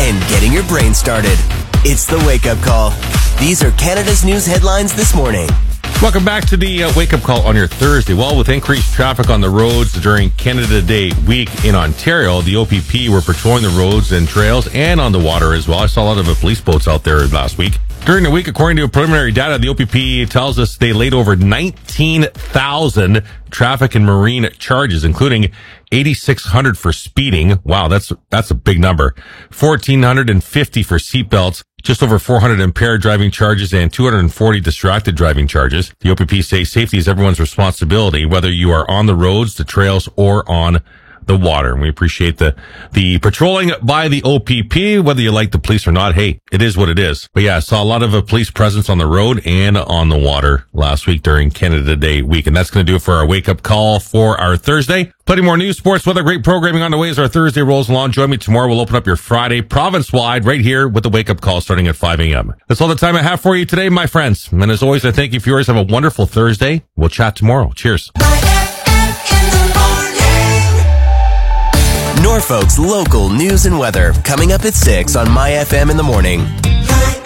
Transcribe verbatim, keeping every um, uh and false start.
and getting your brain started. It's the Wake Up Call. These are Canada's news headlines this morning. Welcome back to the uh, Wake Up Call on your Thursday. Well, with increased traffic on the roads during Canada Day week in Ontario, the O P P were patrolling the roads and trails and on the water as well. I saw a lot of the police boats out there last week. During the week, according to preliminary data, the O P P tells us they laid over nineteen thousand traffic and marine charges, including eight thousand six hundred for speeding. Wow, that's that's a big number. one thousand four hundred fifty for seatbelts, just over four hundred impaired driving charges, and two hundred forty distracted driving charges. The O P P says safety is everyone's responsibility, whether you are on the roads, the trails, or on the water. And we appreciate the the patrolling by the O P P, whether you like the police or not. Hey, it is what it is. But yeah, I saw a lot of a police presence on the road and on the water last week during Canada Day week. And that's going to do it for our wake up call for our Thursday. Plenty more news, sports, weather, great programming on the way as our Thursday rolls along. Join me tomorrow. We'll open up your Friday province-wide right here with the wake up call starting at five a.m. That's all the time I have for you today, my friends. And as always, I thank you for yours. Have a wonderful Thursday. We'll chat tomorrow. Cheers. Norfolk's local news and weather coming up at six on My F M in the morning.